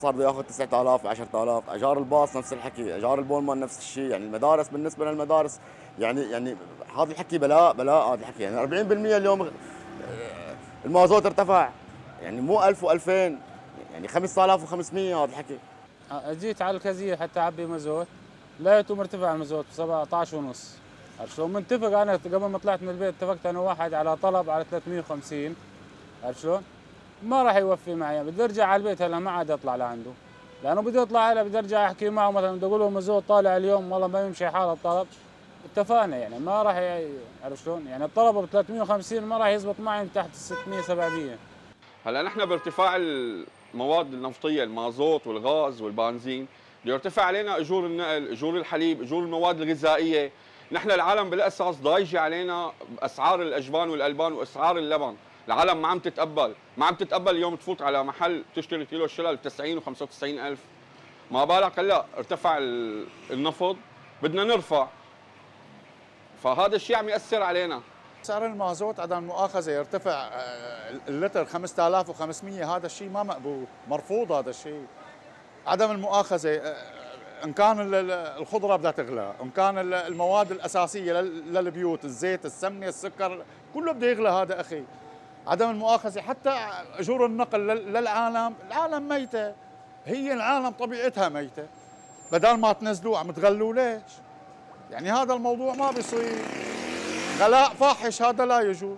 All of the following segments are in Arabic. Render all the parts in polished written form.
صار بده ياخذ 9000 10000. اجار الباص نفس الحكي، اجار البولمان نفس الشيء. يعني المدارس بالنسبه للمدارس يعني هذا الحكي بلاء هذا الحكي. يعني 40% اليوم المازوت ارتفع، يعني مو 1000 و2000، يعني 5500 هذا الحكي. جيت على الكازيه حتى اعبي مازوت، لقيته مرتفع المازوت ب 17 ونص. عرفت شلون؟ متفق انا قبل ما طلعت من البيت، اتفقت انا واحد على طلب على 350. عرفت شلون؟ ما راح يوفي معي، بدي ارجع على البيت هلا ما عاد اطلع لعنده، لانه بدي اطلع هلا بدي ارجع احكي معه مثلا، بدي اقول له مازوت طالع اليوم والله ما يمشي حال الطلب. اتفقنا يعني ما راح عرفت شلون؟ يعني الطلب ب 350 ما راح يزبط معي من تحت 600 700. هلا نحن بارتفاع المواد النفطيه، المازوت والغاز والبنزين، بده يرتفع علينا اجور النقل، اجور الحليب، اجور المواد الغذائيه. نحن العالم بالاساس ضايجه علينا باسعار الاجبان والالبان واسعار اللبن. العالم ما عم تتقبل اليوم تفوت على محل تشتري كيلو الشلل ب 90 و95 الف. ما بالك هلا ارتفع النفط، بدنا نرفع، فهذا الشيء عم ياثر علينا. سعر المازوت عدم المؤاخذة يرتفع اللتر 5500، هذا الشيء ما مقبول، مرفوض هذا الشيء. عدم المؤاخذة إن كان الخضرة بدها تغلى، إن كان المواد الأساسية للبيوت، الزيت، السمنة، السكر، كله بده يغلى هذا أخي. عدم المؤاخذة حتى أجور النقل للعالم، العالم ميتة، هي العالم طبيعتها ميتة، بدل ما تنزلوا عم تغلوا ليش؟ يعني هذا الموضوع ما بيصير، غلاء فاحش هذا لا يجوز.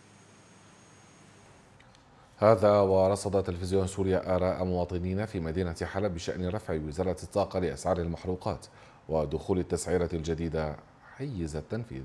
هذا ورصد تلفزيون سوريا آراء مواطنين في مدينة حلب بشأن رفع وزارة الطاقة لأسعار المحروقات ودخول التسعيرة الجديدة حيز التنفيذ.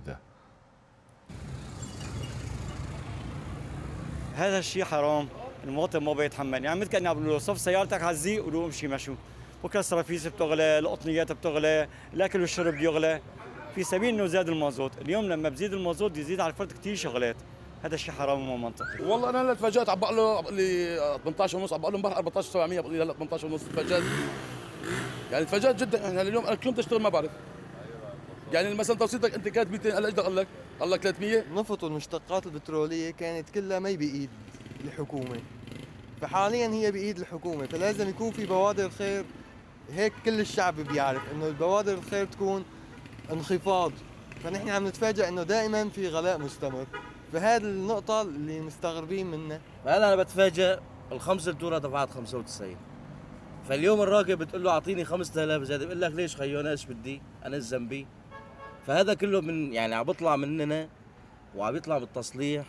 هذا الشيء حرام، المواطن ما بيتحمل. يعني مثل كأني بقول له صف سيارتك على الزيق وقول له امشي مشوا. بكره السرافيس بتغلى، القطنيات بتغلى، الاكل والشرب بيغلى، في سبيل انه زاد المازوت. اليوم لما بزيد المازوت بيزيد على الفرد كثير شغلات. هذا الشيء حرام وما منطقي. والله انا هلا تفاجات، عم بقول له لي 18 ونص، عم بقول له امبارح 14700، بقول لي هلا 18 ونص. تفاجات يعني، تفاجات جدا. يعني اليوم انا كم تشتغل ما بعرف. يعني مثلا توصيلتك انت كانت 200، هلا ايش دخل لك؟ قال لك 300. النفط والمشتقات البتروليه كانت كلها ما بايد الحكومه، فحاليا هي بايد الحكومه، فلازم يكون في بوادر خير. هيك كل الشعب بيعرف انه البوادر الخير تكون انخفاض، فنحن عم نتفاجئ انه دائما في غلاء مستمر. فهذه النقطه اللي مستغربين منها. هلا انا بتفاجئ الخمس التوره دفعت 95، فاليوم الراكب بتقول له اعطيني 5000 زياده، بقول لك ليش خيو انا ايش بدي؟ انا ايش ذنبي؟ فهذا كله من يعني عم بيطلع مننا وعم يطلع بالتصليح،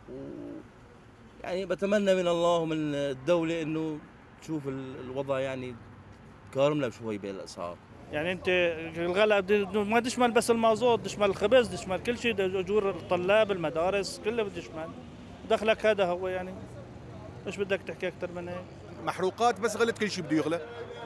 يعني بتمنى من الله ومن الدوله انه تشوف الوضع يعني كارمنا شوي بالاسعار. يعني انت الغلاء ما تشمل بس المازوت، تشمل الخبز، تشمل كل شيء، اجور الطلاب، المدارس، كله بده يشمل. دخلك هذا هو يعني، ايش بدك تحكي اكثر من هيك؟ محروقات بس غلت، كل شيء بده يغلى،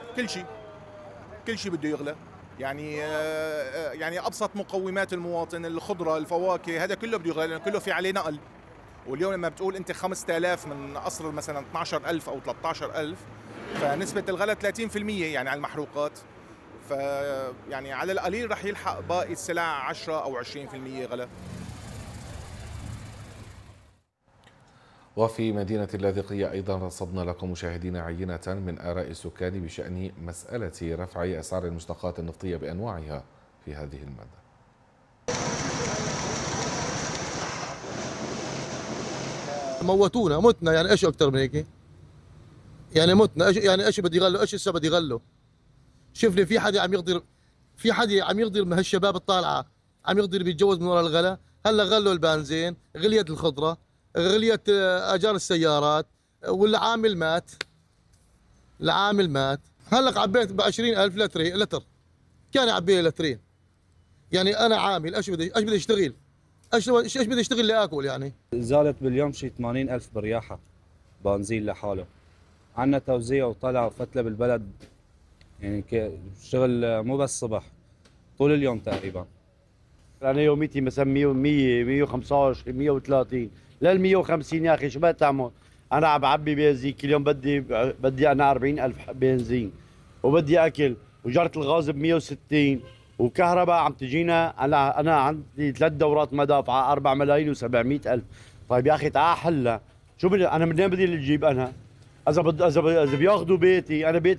كل شيء بده يغلى. يعني ابسط مقومات المواطن، الخضره، الفواكه، هذا كله بده يغلى لانه كله في عليه نقل. واليوم لما بتقول انت 5000 من اصل مثلا 12000 او 13000، فنسبه الغلاء 30% يعني على المحروقات. يعني على القليل رح يلحق باقي السلع 10 او 20% غلاء. وفي مدينة اللاذقية أيضا رصدنا لكم مشاهدينا عينة من آراء السكان بشأن مسألة رفع أسعار المشتقات النفطية بأنواعها في هذه المادة. متنا، يعني ايش اكثر من هيك؟ يعني متنا، ايش يعني ايش بدي يغلوا؟ ايش هسه بدي يغلوا؟ شوفني في حدا عم يقدر من هالشباب الطالعه عم يقدر بيتجوز من وراء الغلا. هلا غلوا البنزين، غليت الخضره، غليت اجار السيارات، والعامل مات. هلا عبيت ب 20000 لتر، كان يعبي لي لترين. يعني انا عامل ايش بدي اشتغل؟ ايش بدي اشتغل لاكل يعني؟ زادت باليوم شي 80000 بالرياحه بنزين لحاله. عندنا توزيع وطلع وفتله بالبلد، يعني شغل مو بس صبح، طول اليوم تقريبا. انا يوميتي مثلا 100 125 130 لل 150 يا اخي، شو بدك تعمل؟ انا عم بعبي بنزين كل يوم، بدي انا 40000 بنزين، وبدي اكل، وجرة الغاز ب 160، وكهرباء عم تجينا. انا عندي 3 دورات مدافعه 4 ملايين و700 الف. طيب يا اخي تعال حلها، شو بدي انا منين بدي اجيب؟ انا اذا بياخذوا بيتي، انا بيتي